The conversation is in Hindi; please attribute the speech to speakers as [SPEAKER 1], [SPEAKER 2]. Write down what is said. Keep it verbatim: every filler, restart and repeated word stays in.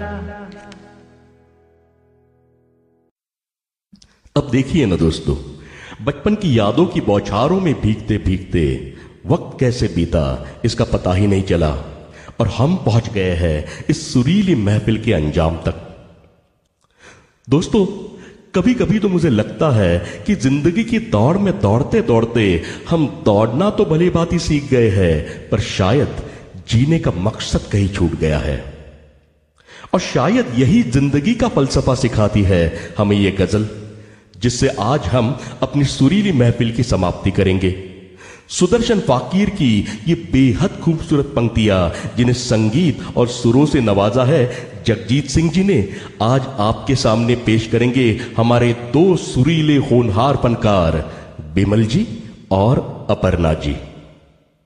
[SPEAKER 1] अब देखिए ना दोस्तों, बचपन की यादों की बौछारों में भीगते भीगते वक्त कैसे बीता इसका पता ही नहीं चला, और हम पहुंच गए हैं इस सुरीली महफिल के अंजाम तक। दोस्तों, कभी कभी तो मुझे लगता है कि जिंदगी की दौड़ में दौड़ते दौड़ते हम दौड़ना तो भली बात ही सीख गए हैं, पर शायद जीने का मकसद कहीं छूट गया है। और शायद यही जिंदगी का फलसफा सिखाती है हमें ये गजल, जिससे आज हम अपनी सुरीली महफिल की समाप्ति करेंगे। सुदर्शन फाकीर की ये बेहद खूबसूरत पंक्तियां, जिन्हें संगीत और सुरों से नवाजा है जगजीत सिंह जी ने, आज आपके सामने पेश करेंगे हमारे दो सुरीले होनहार फनकार बिमल जी और अपर्णा जी।